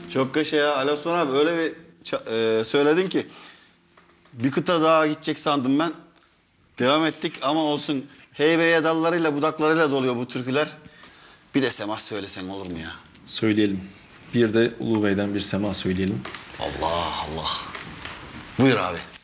Çok yaşa ya. Ali Osman abi öyle bir söyledin ki bir kıta daha gidecek sandım ben. Devam ettik ama olsun. Heybeye dallarıyla budaklarıyla doluyor bu türküler. Bir de Semah söylesen olur mu ya? Söyleyelim. Bir de Ulu Bey'den bir sema söyleyelim. Allah Allah. Buyur abi.